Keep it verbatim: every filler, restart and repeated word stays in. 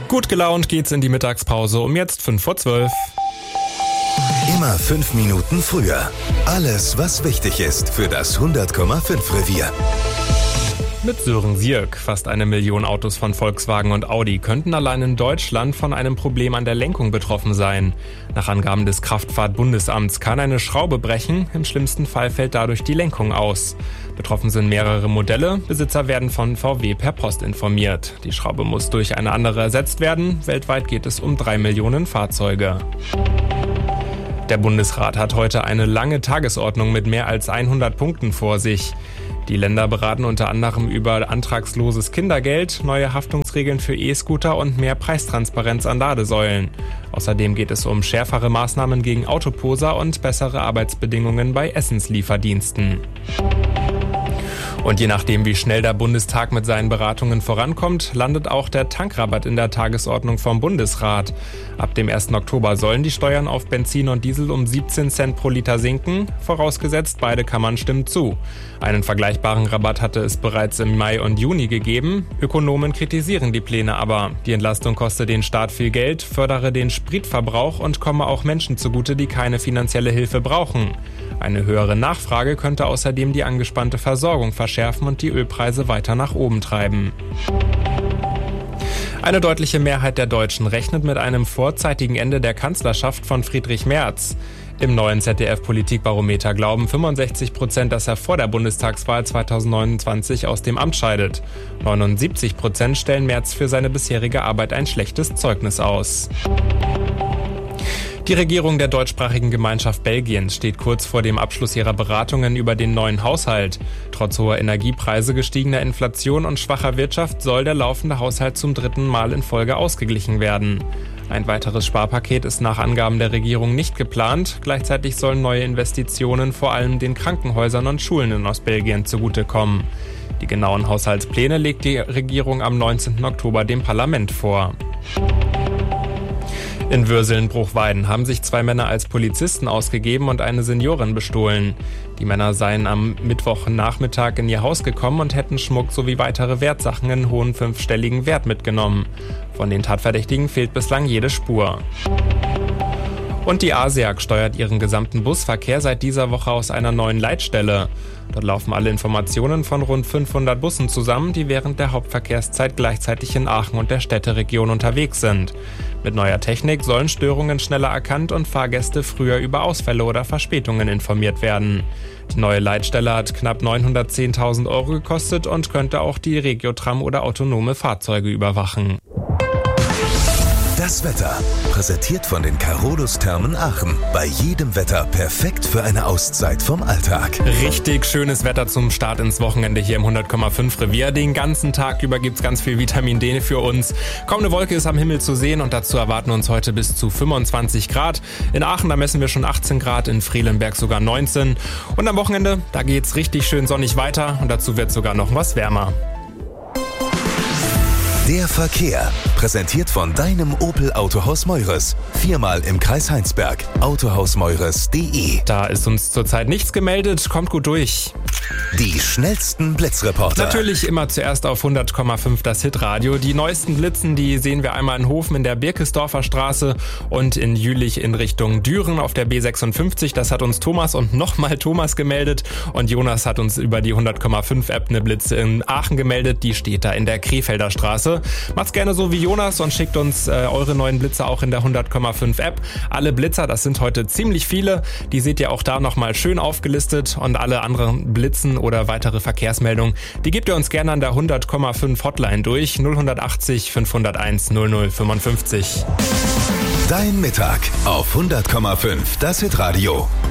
Gut gelaunt geht's in die Mittagspause um jetzt fünf vor zwölf. Immer fünf Minuten früher. Alles, was wichtig ist für das hundert Komma fünf Revier. Mit Sören Sierk. Fast eine Million Autos von Volkswagen und Audi könnten allein in Deutschland von einem Problem an der Lenkung betroffen sein. Nach Angaben des Kraftfahrtbundesamts kann eine Schraube brechen, im schlimmsten Fall fällt dadurch die Lenkung aus. Betroffen sind mehrere Modelle, Besitzer werden von V W per Post informiert. Die Schraube muss durch eine andere ersetzt werden, weltweit geht es um drei Millionen Fahrzeuge. Der Bundesrat hat heute eine lange Tagesordnung mit mehr als hundert Punkten vor sich. Die Länder beraten unter anderem über antragsloses Kindergeld, neue Haftungsregeln für E-Scooter und mehr Preistransparenz an Ladesäulen. Außerdem geht es um schärfere Maßnahmen gegen Autoposer und bessere Arbeitsbedingungen bei Essenslieferdiensten. Und je nachdem, wie schnell der Bundestag mit seinen Beratungen vorankommt, landet auch der Tankrabatt in der Tagesordnung vom Bundesrat. Ab dem ersten Oktober sollen die Steuern auf Benzin und Diesel um siebzehn Cent pro Liter sinken, vorausgesetzt beide Kammern stimmen zu. Einen vergleichbaren Rabatt hatte es bereits im Mai und Juni gegeben. Ökonomen kritisieren die Pläne aber. Die Entlastung koste den Staat viel Geld, fördere den Spritverbrauch und komme auch Menschen zugute, die keine finanzielle Hilfe brauchen. Eine höhere Nachfrage könnte außerdem die angespannte Versorgung verschärfen und die Ölpreise weiter nach oben treiben. Eine deutliche Mehrheit der Deutschen rechnet mit einem vorzeitigen Ende der Kanzlerschaft von Friedrich Merz. Im neuen Z D F-Politikbarometer glauben fünfundsechzig Prozent, dass er vor der Bundestagswahl zweitausendneunundzwanzig aus dem Amt scheidet. neunundsiebzig Prozent stellen Merz für seine bisherige Arbeit ein schlechtes Zeugnis aus. Die Regierung der deutschsprachigen Gemeinschaft Belgiens steht kurz vor dem Abschluss ihrer Beratungen über den neuen Haushalt. Trotz hoher Energiepreise, gestiegener Inflation und schwacher Wirtschaft soll der laufende Haushalt zum dritten Mal in Folge ausgeglichen werden. Ein weiteres Sparpaket ist nach Angaben der Regierung nicht geplant. Gleichzeitig sollen neue Investitionen vor allem den Krankenhäusern und Schulen in Ostbelgien zugutekommen. Die genauen Haushaltspläne legt die Regierung am neunzehnten Oktober dem Parlament vor. In Würseln-Bruchweiden haben sich zwei Männer als Polizisten ausgegeben und eine Seniorin bestohlen. Die Männer seien am Mittwochnachmittag in ihr Haus gekommen und hätten Schmuck sowie weitere Wertsachen in hohen fünfstelligen Wert mitgenommen. Von den Tatverdächtigen fehlt bislang jede Spur. Und die ASEAG steuert ihren gesamten Busverkehr seit dieser Woche aus einer neuen Leitstelle. Dort laufen alle Informationen von rund fünfhundert Bussen zusammen, die während der Hauptverkehrszeit gleichzeitig in Aachen und der Städteregion unterwegs sind. Mit neuer Technik sollen Störungen schneller erkannt und Fahrgäste früher über Ausfälle oder Verspätungen informiert werden. Die neue Leitstelle hat knapp neunhundertzehntausend Euro gekostet und könnte auch die Regiotram oder autonome Fahrzeuge überwachen. Das Wetter, präsentiert von den Carolus Thermen Aachen. Bei jedem Wetter perfekt für eine Auszeit vom Alltag. Richtig schönes Wetter zum Start ins Wochenende hier im hundert Komma fünf Revier. Den ganzen Tag über gibt's ganz viel Vitamin D für uns. Kaum eine Wolke ist am Himmel zu sehen und dazu erwarten uns heute bis zu fünfundzwanzig Grad. In Aachen, da messen wir schon achtzehn Grad, in Frelenberg sogar neunzehn. Und am Wochenende, da geht's richtig schön sonnig weiter und dazu wird sogar noch was wärmer. Der Verkehr, präsentiert von deinem Opel Autohaus Meures. Viermal im Kreis Heinsberg. autohausmeures punkt de. Da ist uns zurzeit nichts gemeldet, kommt gut durch. Die schnellsten Blitzreporter. Natürlich immer zuerst auf hundert Komma fünf das Hitradio. Die neuesten Blitzen, die sehen wir einmal in Hofen in der Birkesdorfer Straße und in Jülich in Richtung Düren auf der B sechsundfünfzig. Das hat uns Thomas und nochmal Thomas gemeldet. Und Jonas hat uns über die hundert Komma fünf App eine Blitze in Aachen gemeldet. Die steht da in der Krefelder Straße. Macht's gerne so wie Jonas und schickt uns äh, eure neuen Blitze auch in der hundert Komma fünf App. Alle Blitzer, das sind heute ziemlich viele. Die seht ihr auch da nochmal schön aufgelistet und alle anderen Blitzen oder weitere Verkehrsmeldungen, die gebt ihr uns gerne an der hundert Komma fünf Hotline durch. null achtzig fünfhunderteins null null fünfundfünfzig. Dein Mittag auf hundert Komma fünf das Hitradio.